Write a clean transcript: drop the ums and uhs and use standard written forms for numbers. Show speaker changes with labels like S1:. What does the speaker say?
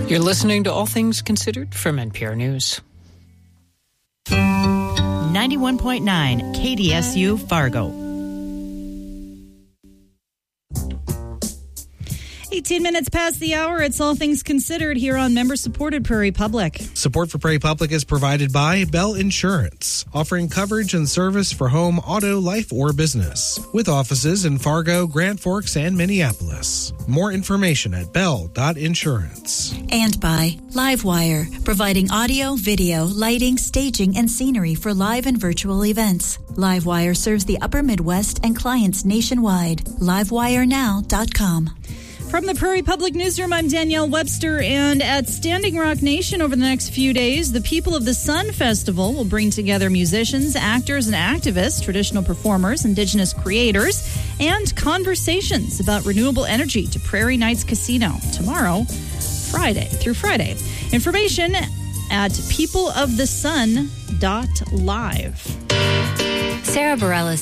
S1: You're listening to All Things Considered from NPR News.
S2: 91.9 KDSU Fargo.
S3: 18 minutes past the hour. It's All Things Considered here on member-supported Prairie Public.
S4: Support for Prairie Public is provided by Bell Insurance, offering coverage and service for home, auto, life, or business, with offices in Fargo, Grand Forks, and Minneapolis. More information at bell.insurance.
S5: And by Livewire, providing audio, video, lighting, staging, and scenery for live and virtual events. Livewire serves the Upper Midwest and clients nationwide. LiveWireNow.com.
S3: From the Prairie Public Newsroom, I'm Danielle Webster, and at Standing Rock Nation over the next few days, the People of the Sun Festival will bring together musicians, actors, and activists, traditional performers, indigenous creators, and conversations about renewable energy to Prairie Nights Casino tomorrow, through Friday. Information at peopleofthesun.live.
S6: Sarah Bareilles